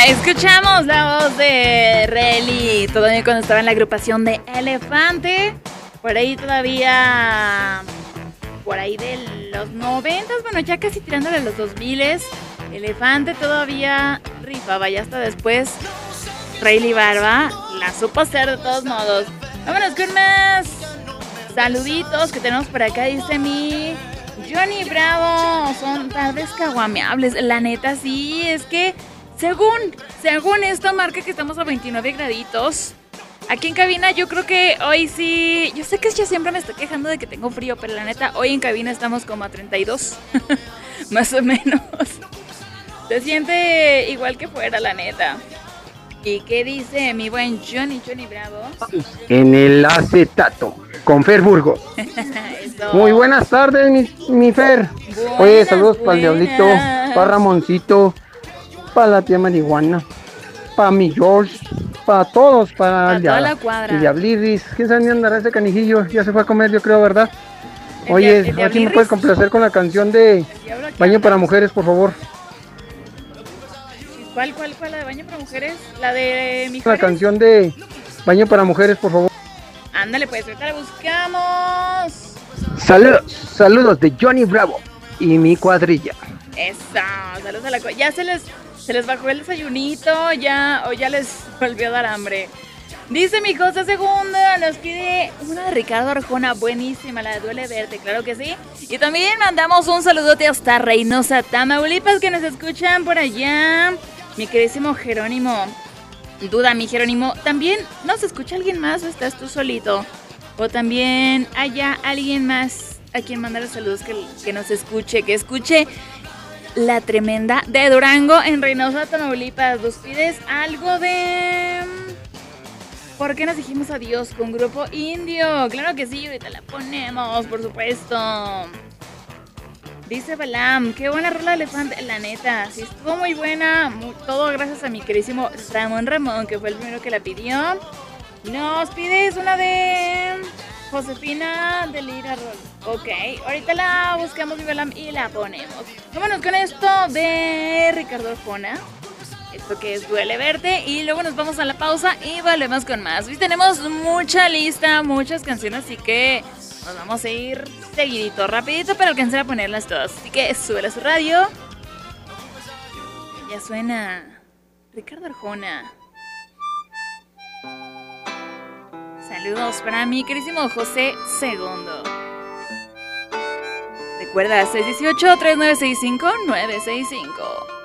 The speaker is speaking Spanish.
Escuchamos la voz de Relly todavía cuando estaba en la agrupación de Elefante. Por ahí todavía, por ahí de los 90s, bueno, ya casi tirándole a los 2000s. Elefante todavía rifaba, ya hasta después Relly Barba la supo hacer de todos modos. Vámonos con más saluditos que tenemos por acá. Dice mi Johnny Bravo, son tardes caguameables. La neta sí, es que según esto marca que estamos a 29 graditos. Aquí en cabina yo creo que hoy sí, yo sé que yo siempre me estoy quejando de que tengo frío, pero la neta hoy en cabina estamos como a 32, más o menos. Se siente igual que fuera, la neta. ¿Y qué dice mi buen Johnny Bravo? En el acetato, con Fer Burgos. Muy buenas tardes, mi Fer. Oye, saludos para el Diablito, para Ramoncito, para la tía Marihuana, para mi George, para todos, para toda la cuadra. El Diabliris. ¿Quién sabe dónde andará ese canijillo? Ya se fue a comer, yo creo, ¿verdad? Oye, a ver si me puedes complacer con la canción de Baño para Mujeres, por favor. ¿Cuál? ¿La de Baño para Mujeres? ¿La de mi La canción de Baño para Mujeres, por favor. Ándale, pues, ahorita la buscamos. Saludos de Johnny Bravo y mi cuadrilla. Eso, saludos a la cuadrilla. Ya se les bajó el desayunito, o ya les volvió a dar hambre. Dice mi José Segunda, nos pide una de Ricardo Arjona, buenísima, la de Duele Verte, claro que sí. Y también mandamos un saludote hasta Reynosa, Tamaulipas, que nos escuchan por allá. Mi queridísimo Jerónimo, duda mi Jerónimo, ¿también nos escucha alguien más o estás tú solito? O también haya alguien más a quien mandar saludos que nos escuche, que escuche La Tremenda de Durango en Reynosa, Tamaulipas. ¿Nos pides algo de...? ¿Por qué nos dijimos adiós con Grupo Indio? Claro que sí, ahorita la ponemos, por supuesto. Dice Balam, qué buena rola de Elefante, la neta, sí estuvo muy buena, todo gracias a mi queridísimo Ramón, que fue el primero que la pidió. Nos pides una de Josefina de Lira Roll. Ok, ahorita la buscamos, mi Balam, y la ponemos. Vámonos con esto de Ricardo Arjona. Esto que es Duele Verte. Y luego nos vamos a la pausa y volvemos con más. Hoy tenemos mucha lista, muchas canciones, así que nos vamos a ir seguidito, rapidito para alcanzar a ponerlas todas. Así que súbela a su radio. Ya suena Ricardo Arjona. Saludos para mi querísimo José Segundo. Recuerda, 618-3965-965.